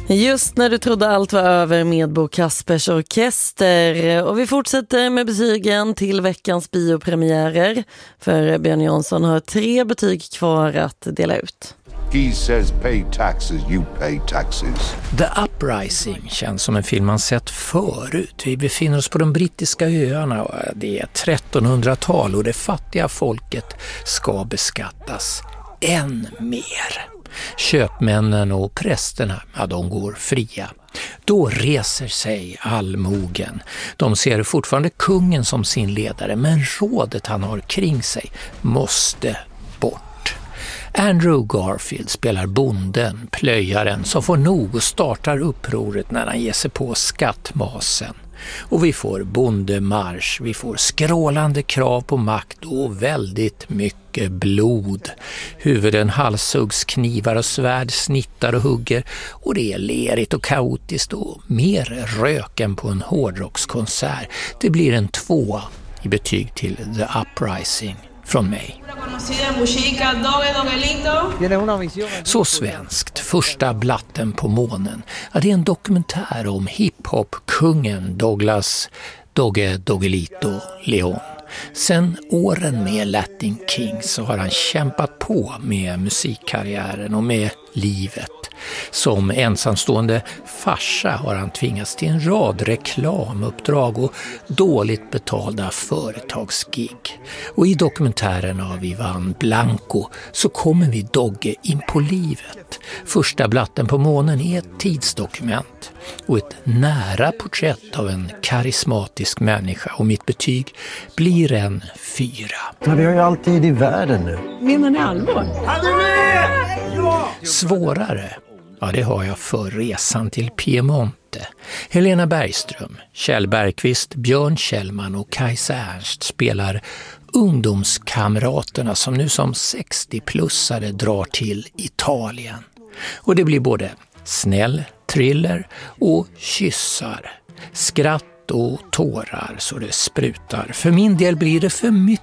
Just när du trodde allt var över med Bo Kaspers Orkester. Och vi fortsätter med betygen till veckans biopremiärer. För Björn Jonsson har 3 betyg kvar att dela ut. He says pay taxes, you pay taxes. The Uprising känns som en film man sett förut. Vi befinner oss på de brittiska öarna. Det är 1300-tal och det fattiga folket ska beskattas än mer. Köpmännen och prästerna, ja, de går fria. Då reser sig allmogen. De ser fortfarande kungen som sin ledare, men rådet han har kring sig måste bort. Andrew Garfield spelar bonden, plöjaren, som får nog och startar upproret när han ger sig på skattmasen. Och vi får bondemarsch, vi får skrålande krav på makt och väldigt mycket blod. Huvuden halshuggs, knivar och svärd snittar och hugger, och det är lerigt och kaotiskt och mer rök än på en hårdrockskonsert. Det blir en 2 i betyg till The Uprising från mig. Så svenskt, första blatten på månen. Ja, det är en dokumentär om hiphop-kungen Douglas Doggelito Leon. Sen åren med Latin Kings så har han kämpat på med musikkarriären och med livet. Som ensamstående farsa har han tvingats till en rad reklamuppdrag och dåligt betalda företagsgig. Och i dokumentären av Ivan Blanco så kommer vi Dogge in på livet. Första blatten på månen är ett tidsdokument och ett nära porträtt av en karismatisk människa, och mitt betyg blir en 4. Men vi har ju alltid i världen nu. Menar ni allvar? Svårare? Ja, det har jag för Resan till Piemonte. Helena Bergström, Kjell Bergqvist, Björn Kjellman och Kajsa Ernst spelar ungdomskamraterna som nu som 60-plussare drar till Italien. Och det blir både snäll, thriller och kyssar, skratt och tårar så det sprutar. För min del blir det för mycket